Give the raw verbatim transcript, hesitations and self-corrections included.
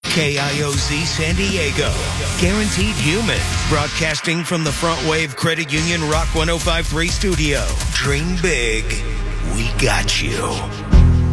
K I O Z San Diego. Guaranteed Human. Broadcasting from the Front Wave Credit Union Rock one oh five point three studio. Dream big. We got you.